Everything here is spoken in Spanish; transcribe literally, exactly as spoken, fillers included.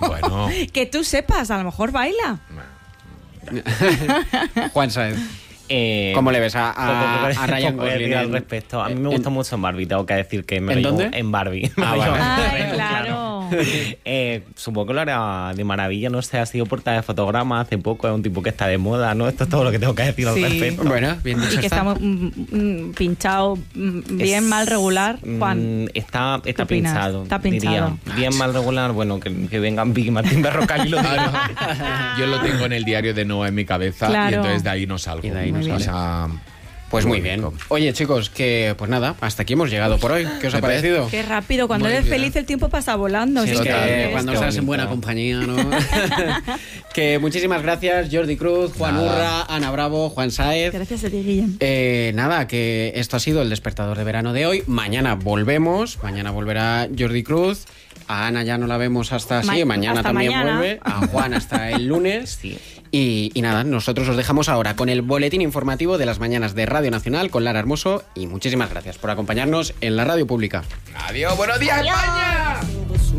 Bueno. Que tú sepas, a lo mejor baila. Juan Sáez. Eh, ¿Cómo le ves a, a, poco, a Ryan poco Gosling? al respecto. A mí me en, gusta mucho en Barbie, tengo que decir que me ¿En reí dónde? En Barbie. Ah, Me reí- Ay, me reí, claro. Eh, supongo que lo hará de maravilla, no sé, ha sido portada de fotograma hace poco, es un tipo que está de moda, ¿no? Esto es todo lo que tengo que decir al Sí. respecto. Bueno, bien dicho Y que está. está mm, mm, pinchado, mm, bien, Es- mal, regular. Juan, Mm, está está ¿qué opinas? pinchado, Está pinchado. diría. Bien, mal, regular, bueno, que, que vengan Vicky Martín Berrocal y lo digan. Yo lo tengo en el diario de Noah en mi cabeza Claro. y entonces de ahí no salgo. Y de ahí no O sale. sea, Pues muy bien. Oye, chicos, que pues nada, hasta aquí hemos llegado por hoy. ¿Qué os ha Me parece- parecido? qué rápido. Cuando Muy eres bien. feliz el tiempo pasa volando. Sí, si es es que Total, cuando qué estás en bonito. buena compañía, ¿no? Que muchísimas gracias, Jordi Cruz, Juan Nada. Urra, Ana Bravo, Juan Sáez. Gracias a ti, Guillem. Eh, nada, que esto ha sido el despertador de verano de hoy. Mañana volvemos, mañana volverá Jordi Cruz. A Ana ya no la vemos hasta Ma- sí, mañana hasta también mañana. vuelve. A Juan hasta el lunes. Sí. Y, y nada, nosotros os dejamos ahora con el boletín informativo de las mañanas de Radio Nacional con Lara Hermoso. Y muchísimas gracias por acompañarnos en la radio pública. Adiós, buenos días, España.